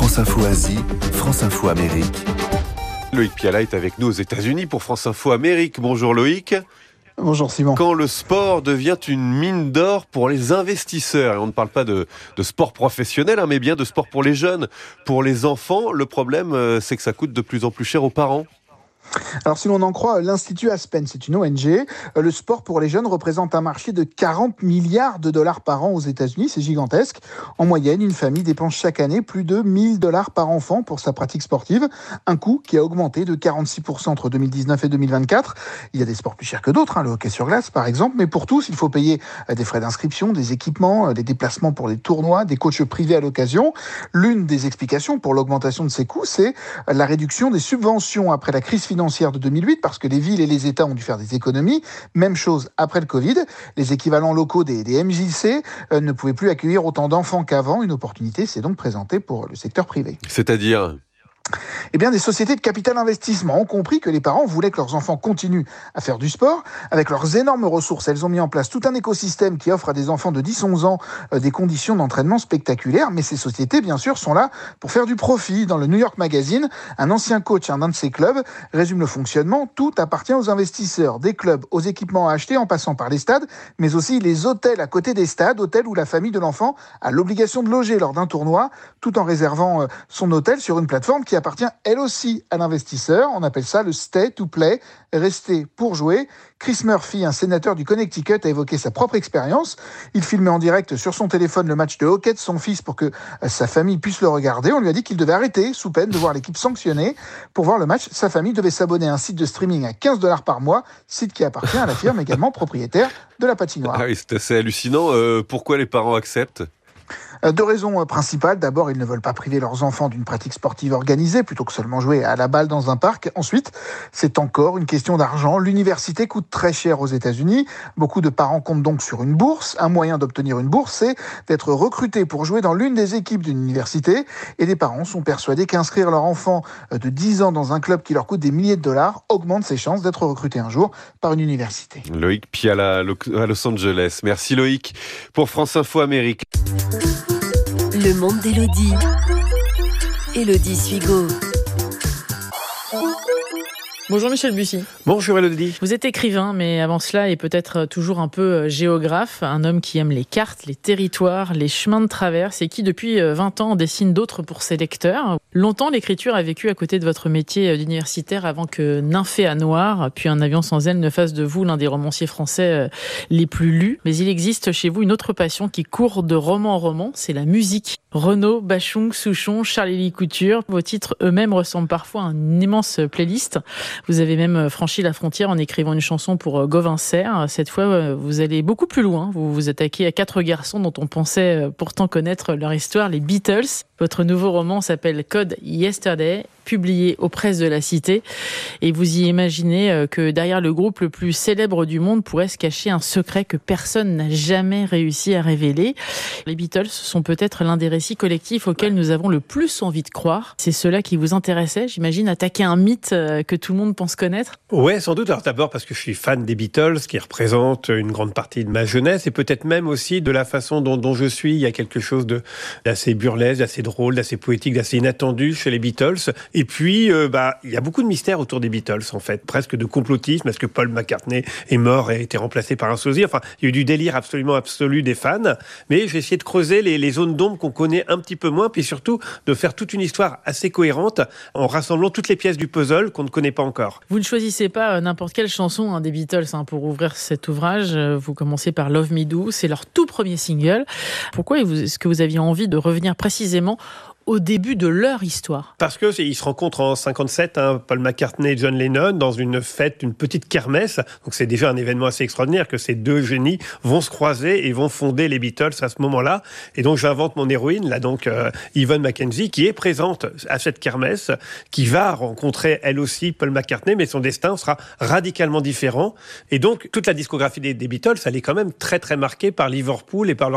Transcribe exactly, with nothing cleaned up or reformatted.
France Info Asie, France Info Amérique. Loïc Piala est avec nous aux États-Unis pour France Info Amérique. Bonjour Loïc. Bonjour Simon. Quand le sport devient une mine d'or pour les investisseurs, et on ne parle pas de, de sport professionnel, hein, mais bien de sport pour les jeunes, pour les enfants, le problème c'est que ça coûte de plus en plus cher aux parents. Alors si l'on en croit l'Institut Aspen, c'est une O N G, le sport pour les jeunes représente un marché de quarante milliards de dollars par an aux États-Unis, c'est gigantesque. En moyenne, une famille dépense chaque année plus de mille dollars par enfant pour sa pratique sportive, un coût qui a augmenté de quarante-six pour cent entre deux mille dix-neuf et deux mille vingt-quatre. Il y a des sports plus chers que d'autres, hein, le hockey sur glace par exemple, mais pour tous, il faut payer des frais d'inscription, des équipements, des déplacements pour les tournois, des coachs privés à l'occasion. L'une des explications pour l'augmentation de ces coûts, c'est la réduction des subventions après la crise financière de deux mille huit, parce que les villes et les États ont dû faire des économies. Même chose après le Covid. Les équivalents locaux des, des M J C euh, ne pouvaient plus accueillir autant d'enfants qu'avant. Une opportunité s'est donc présentée pour le secteur privé. C'est-à-dire ? Eh bien, des sociétés de capital investissement ont compris que les parents voulaient que leurs enfants continuent à faire du sport. Avec leurs énormes ressources, elles ont mis en place tout un écosystème qui offre à des enfants de dix à onze ans euh, des conditions d'entraînement spectaculaires. Mais ces sociétés, bien sûr, sont là pour faire du profit. Dans le New York Magazine, un ancien coach d'un de ces clubs résume le fonctionnement. Tout appartient aux investisseurs, des clubs, aux équipements à acheter en passant par les stades, mais aussi les hôtels à côté des stades, hôtels où la famille de l'enfant a l'obligation de loger lors d'un tournoi, tout en réservant euh, son hôtel sur une plateforme qui appartient elle aussi à l'investisseur. On appelle ça le stay to play, rester pour jouer. Chris Murphy, un sénateur du Connecticut, a évoqué sa propre expérience. Il filmait en direct sur son téléphone le match de hockey de son fils pour que sa famille puisse le regarder. On lui a dit qu'il devait arrêter sous peine de voir l'équipe sanctionnée. Pour voir le match, sa famille devait s'abonner à un site de streaming à quinze dollars par mois, site qui appartient à la firme également propriétaire de la patinoire. Ah oui, c'est assez hallucinant. Euh, pourquoi les parents acceptent ? Deux raisons principales. D'abord, ils ne veulent pas priver leurs enfants d'une pratique sportive organisée plutôt que seulement jouer à la balle dans un parc. Ensuite, c'est encore une question d'argent. L'université coûte très cher aux États-Unis. Beaucoup de parents comptent donc sur une bourse. Un moyen d'obtenir une bourse, c'est d'être recruté pour jouer dans l'une des équipes d'une université. Et des parents sont persuadés qu'inscrire leur enfant de dix ans dans un club qui leur coûte des milliers de dollars augmente ses chances d'être recruté un jour par une université. Loïc Piala à Los Angeles. Merci Loïc pour France Info Amérique. Le monde d'Élodie. Élodie Suigo. Bonjour Michel Bussy. Bonjour Élodie. Vous êtes écrivain, mais avant cela, et peut-être toujours un peu géographe, un homme qui aime les cartes, les territoires, les chemins de traverse, et qui depuis vingt ans dessine d'autres pour ses lecteurs. Longtemps, l'écriture a vécu à côté de votre métier d'universitaire avant que Nymphée à Noir, puis Un avion sans aile ne fasse de vous l'un des romanciers français les plus lus. Mais il existe chez vous une autre passion qui court de roman en roman, c'est la musique. Renaud, Bachung, Souchon, Charlie Couture, vos titres eux-mêmes ressemblent parfois à une immense playlist. Vous avez même franchi la frontière en écrivant une chanson pour Gauvin Serre. Cette fois, vous allez beaucoup plus loin. Vous vous attaquez à quatre garçons dont on pensait pourtant connaître leur histoire, les Beatles. Votre nouveau roman s'appelle Code Yesterday, publié aux presses de la Cité. Et vous y imaginez que derrière le groupe le plus célèbre du monde pourrait se cacher un secret que personne n'a jamais réussi à révéler. Les Beatles sont peut-être l'un des récits collectifs auxquels nous avons le plus envie de croire. C'est cela qui vous intéressait, j'imagine, attaquer un mythe que tout le monde pense connaître ? Ouais, sans doute. Alors d'abord parce que je suis fan des Beatles, qui représentent une grande partie de ma jeunesse, et peut-être même aussi de la façon dont, dont je suis. Il y a quelque chose de, d'assez burlesque, d'assez drôle, d'assez poétique, d'assez inattendu chez les Beatles. Et puis, euh, bah, il y a beaucoup de mystères autour des Beatles, en fait. Presque de complotisme. Est-ce que Paul McCartney est mort et a été remplacé par un sosie ? Enfin, il y a eu du délire absolument absolu des fans. Mais je vais essayer de creuser les, les zones d'ombre qu'on connaît un petit peu moins, puis surtout de faire toute une histoire assez cohérente en rassemblant toutes les pièces du puzzle qu'on ne connaît pas encore. Vous ne choisissez pas n'importe quelle chanson hein, des Beatles hein, pour ouvrir cet ouvrage. Vous commencez par Love Me Do, c'est leur tout premier single. Pourquoi est-ce que vous aviez envie de revenir précisément au début de leur histoire? Parce que ils se rencontrent en cinquante-sept, hein, Paul McCartney et John Lennon, dans une fête, une petite kermesse. Donc c'est déjà un événement assez extraordinaire que ces deux génies vont se croiser et vont fonder les Beatles à ce moment-là. Et donc j'invente mon héroïne, là donc euh, Yvonne Mackenzie, qui est présente à cette kermesse, qui va rencontrer elle aussi Paul McCartney, mais son destin sera radicalement différent. Et donc toute la discographie des, des Beatles, elle est quand même très très marquée par Liverpool et par leur